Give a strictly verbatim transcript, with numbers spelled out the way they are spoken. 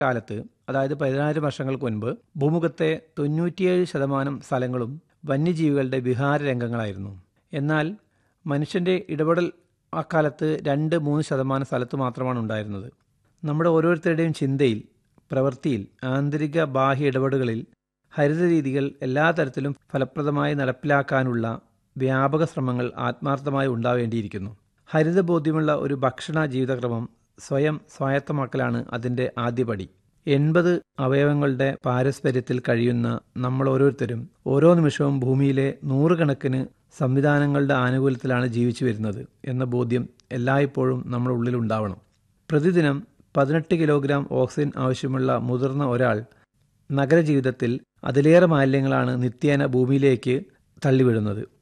കാലത്ത്, അതായത് പതിനായിരം വർഷങ്ങൾക്ക് മുൻപ്, ഭൂമുഖത്തെ തൊണ്ണൂറ്റിയേഴ് ശതമാനം സ്ഥലങ്ങളും വന്യജീവികളുടെ വിഹാര രംഗങ്ങളായിരുന്നു. എന്നാൽ മനുഷ്യൻ്റെ ഇടപെടൽ അക്കാലത്ത് രണ്ട് മൂന്ന് ശതമാനം സ്ഥലത്ത് മാത്രമാണ് ഉണ്ടായിരുന്നത്. നമ്മുടെ ഓരോരുത്തരുടെയും ചിന്തയിൽ, പ്രവൃത്തിയിൽ, ആന്തരിക ബാഹ്യ ഇടപെടലുകളിൽ ഹരിത രീതികൾ എല്ലാ തരത്തിലും ഫലപ്രദമായി നടപ്പിലാക്കാനുള്ള വ്യാപക ശ്രമങ്ങൾ ആത്മാർത്ഥമായി ഉണ്ടാവേണ്ടിയിരിക്കുന്നു. ഹരിതബോധ്യമുള്ള ഒരു ഭക്ഷണ ജീവിതക്രമം സ്വയം സ്വായത്തമാക്കലാണ് അതിൻ്റെ ആദ്യപടി. എൺപത് അവയവങ്ങളുടെ പാരസ്പര്യത്തിൽ കഴിയുന്ന നമ്മൾ ഓരോരുത്തരും ഓരോ നിമിഷവും ഭൂമിയിലെ നൂറുകണക്കിന് സംവിധാനങ്ങളുടെ ആനുകൂല്യത്തിലാണ് ജീവിച്ചു വരുന്നത് എന്ന ബോധ്യം എല്ലായ്പ്പോഴും നമ്മുടെ ഉള്ളിലുണ്ടാവണം. പ്രതിദിനം പതിനെട്ട് കിലോഗ്രാം ഓക്സിജൻ ആവശ്യമുള്ള മുതിർന്ന ഒരാൾ നഗരജീവിതത്തിൽ അതിലേറെ മാലിന്യങ്ങളാണ് നിത്യേന ഭൂമിയിലേക്ക് തള്ളിവിടുന്നത്.